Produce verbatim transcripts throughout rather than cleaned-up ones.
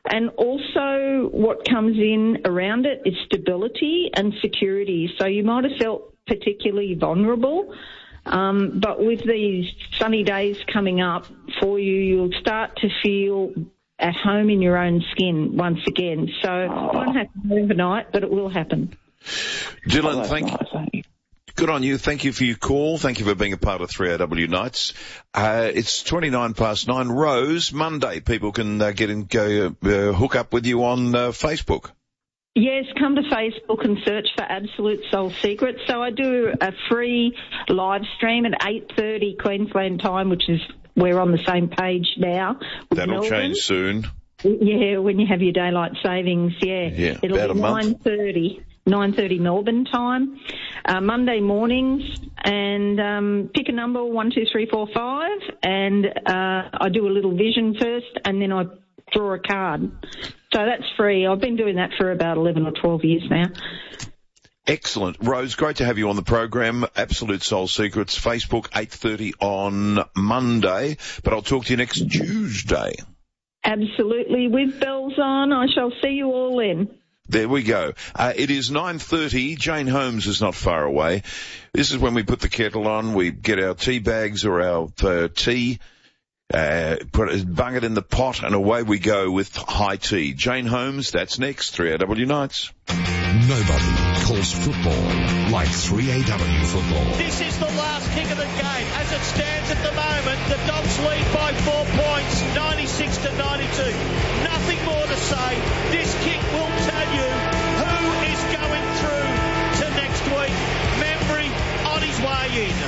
And also what comes in around it is stability and security. So you might have felt particularly vulnerable, um, but with these sunny days coming up for you, you'll start to feel at home in your own skin once again. So it won't happen overnight, but it will happen. Dylan, thank you. Good on you. Thank you for your call. Thank you for being a part of three A W Nights. Uh, it's twenty-nine past nine. Rose, Monday, people can uh, get and go uh, hook up with you on uh, Facebook. Yes, come to Facebook and search for Absolute Soul Secrets. So I do a free live stream at eight thirty Queensland time, which is, we're on the same page now. That'll Melbourne. change soon. Yeah, when you have your daylight savings, yeah. Yeah, It'll about be a month. nine thirty, nine thirty Melbourne time, uh, Monday mornings, and um, pick a number, one, two, three, four, five, and uh, I do a little vision first, and then I draw a card. So that's free. I've been doing that for about eleven or twelve years now. Excellent. Rose, great to have you on the program. Absolute Soul Secrets, Facebook, eight thirty on Monday, but I'll talk to you next Tuesday. Absolutely. With bells on, I shall see you all in. There we go. Uh, it is nine thirty. Jane Holmes is not far away. This is when we put the kettle on. We get our tea bags or our uh, tea, uh, put it, bung it in the pot, and away we go with high tea. Jane Holmes, that's next. three A W Nights. Nobody calls football like three A W football. This is the last kick of the game. As it stands at the moment, the Dogs lead by four points, ninety-six to ninety-two. Nothing more to say. This kick will tell you who is going through to next week. Membry on his way in.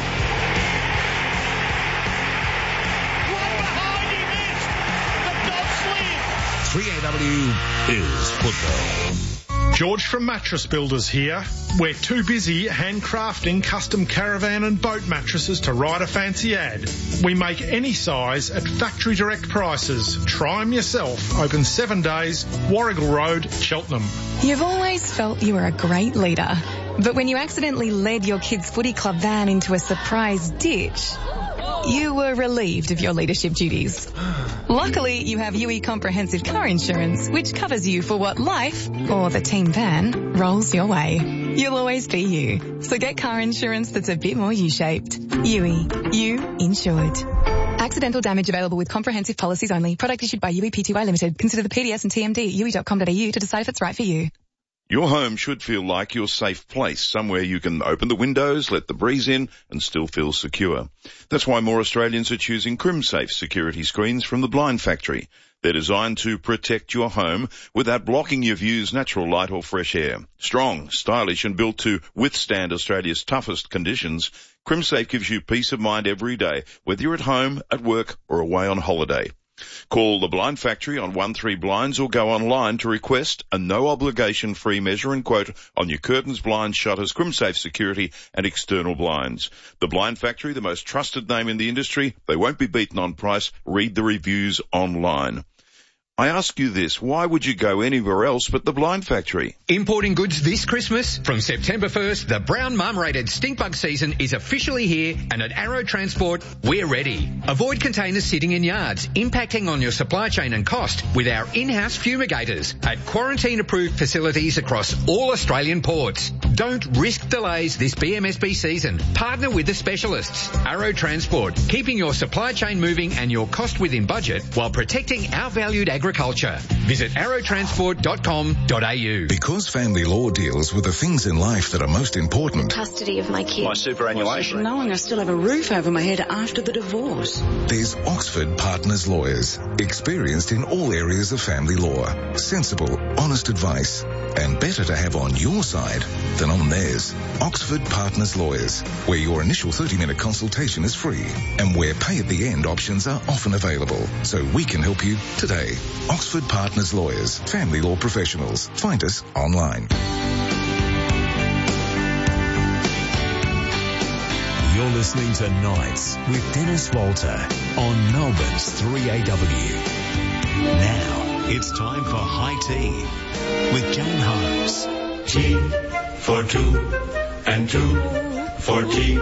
One behind him is the Dogs lead. three A W is football. George from Mattress Builders here. We're too busy handcrafting custom caravan and boat mattresses to write a fancy ad. We make any size at factory direct prices. Try them yourself. Open seven days, Warrigal Road, Cheltenham. You've always felt you were a great leader. But when you accidentally led your kids' footy club van into a surprise ditch, you were relieved of your leadership duties. Luckily, you have U E Comprehensive Car Insurance, which covers you for what life, or the team van, rolls your way. You'll always be you. So get car insurance that's a bit more U-shaped. U E. You insured. Accidental damage available with comprehensive policies only. Product issued by U E P T Y Limited. Consider the P D S and T M D at U E dot com dot A U to decide if it's right for you. Your home should feel like your safe place, somewhere you can open the windows, let the breeze in, and still feel secure. That's why more Australians are choosing CrimSafe security screens from the Blind Factory. They're designed to protect your home without blocking your views, natural light or fresh air. Strong, stylish and built to withstand Australia's toughest conditions, CrimSafe gives you peace of mind every day, whether you're at home, at work or away on holiday. Call the Blind Factory on one three blinds or go online to request a no-obligation free measure and quote on your curtains, blinds, shutters, CrimSafe security and external blinds. The Blind Factory, the most trusted name in the industry. They won't be beaten on price. Read the reviews online. I ask you this, why would you go anywhere else but the Blind Factory? Importing goods this Christmas? From September first, the brown mum-rated stinkbug season is officially here, and at Arrow Transport, we're ready. Avoid containers sitting in yards, impacting on your supply chain and cost with our in-house fumigators at quarantine-approved facilities across all Australian ports. Don't risk delays this B M S B season. Partner with the specialists. Arrow Transport, keeping your supply chain moving and your cost within budget while protecting our valued agriculture. Visit arrow transport dot com dot A U. Because family law deals with the things in life that are most important. Custody of my kid. My superannuation. Knowing I still have a roof over my head after the divorce. There's Oxford Partners Lawyers, experienced in all areas of family law. Sensible, honest advice, and better to have on your side than on theirs. Oxford Partners Lawyers, where your initial thirty-minute consultation is free and where pay at the end options are often available. So we can help you today. Oxford Partners Lawyers, family law professionals. Find us online. You're listening to Nights with Dennis Walter on Melbourne's three A W. Now it's time for High Tea with Jane Holmes. Tea for two and two for tea.